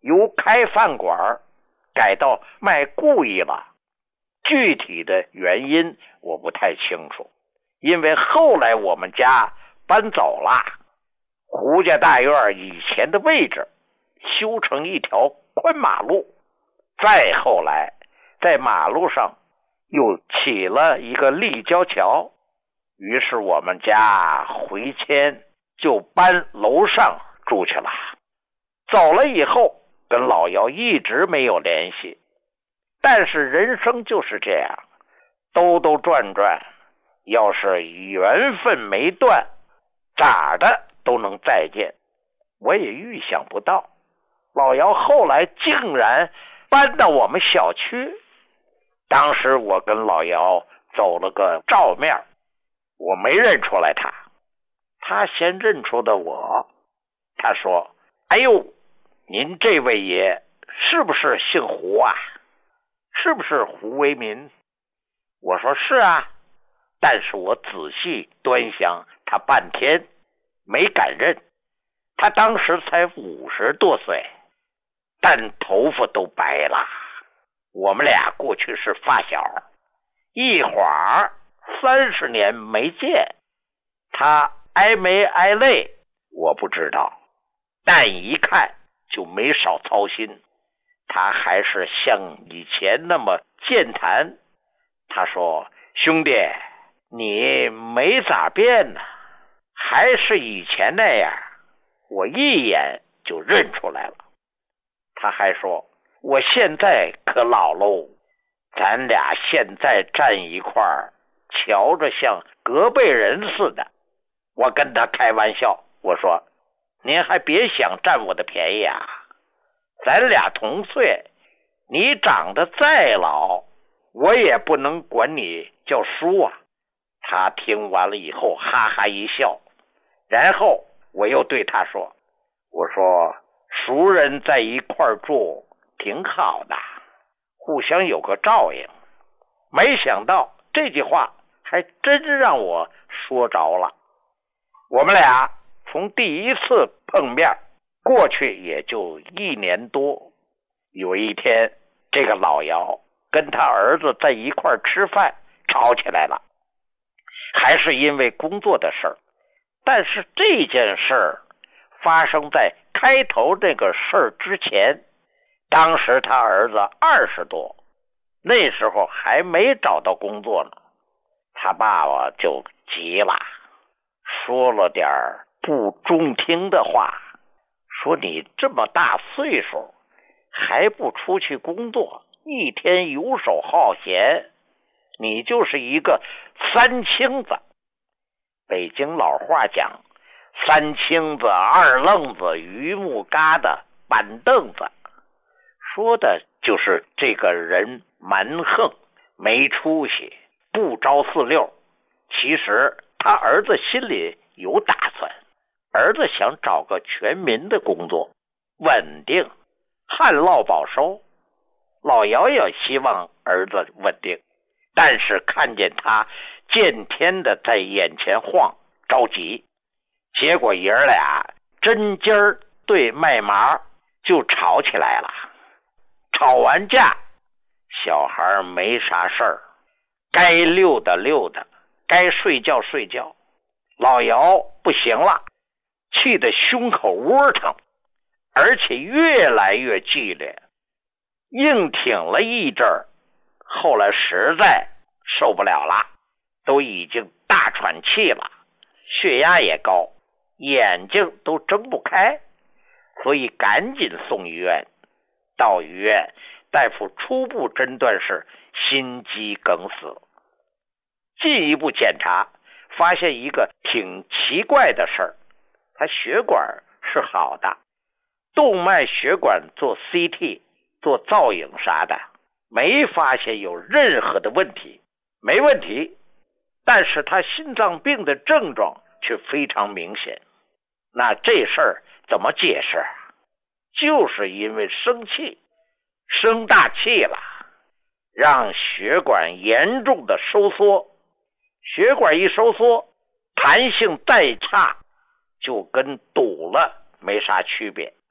由开饭馆改到卖故意了。具体的原因我不太清楚，因为后来我们家搬走了，胡家大院以前的位置修成一条宽马路，再后来在马路上又起了一个立交桥，于是我们家回迁就搬楼上住去了。走了以后跟老姚一直没有联系，但是人生就是这样，兜兜转转，要是缘分没断，咋的都能再见。我也预想不到老姚后来竟然搬到我们小区。当时我跟老姚走了个照面，我没认出来他，他先认出的我。他说：哎呦，您这位爷是不是姓胡啊？是不是胡为民？我说是啊，但是我仔细端详他半天没敢认。他当时才50多岁，但头发都白了。我们俩过去是发小，一晃30年没见，他挨没挨累我不知道，但一看就没少操心。他还是像以前那么健谈。他说：兄弟，你没咋变呢，还是以前那样。我一眼就认出来了。他还说：我现在可老喽，咱俩现在站一块儿，瞧着像隔辈人似的。我跟他开玩笑，我说：您还别想占我的便宜啊，咱俩同岁，你长得再老，我也不能管你叫叔啊。他听完了以后哈哈一笑，然后我又对他说：我说熟人在一块儿住挺好的，互相有个照应。没想到这句话还真让我说着了。我们俩从第一次碰面过去也就1年多。有一天，这个老姚跟他儿子在一块儿吃饭，吵起来了，还是因为工作的事儿。但是这件事儿发生在开头这个事儿之前。当时他儿子20多，那时候还没找到工作呢。他爸爸就急了，说了点不中听的话，说你这么大岁数还不出去工作，一天游手好闲，你就是一个三清子。北京老话讲，三清子、二愣子、榆木疙瘩、板凳子，说的就是这个人蛮横，没出息，不着四六。其实他儿子心里有打算，儿子想找个全民的工作，稳定，旱涝保收。老姚也希望儿子稳定，但是看见他见天的在眼前晃，着急。结果爷儿俩针尖儿对麦麻，就吵起来了。吵完架，小孩没啥事儿，该溜达溜达，该睡觉睡觉。老姚不行了，气得胸口窝疼，而且越来越剧烈，硬挺了一阵儿，后来实在受不了了，都已经大喘气了，血压也高，眼睛都睁不开，所以赶紧送医院。到医院，大夫初步诊断是心肌梗死。进一步检查，发现一个挺奇怪的事儿，他血管是好的，动脉血管做 CT 做造影啥的，没发现有任何的问题，没问题。但是他心脏病的症状却非常明显。那这事儿怎么解释啊？就是因为生气，生大气了，让血管严重的收缩。血管一收缩，弹性再差，就跟堵了没啥区别。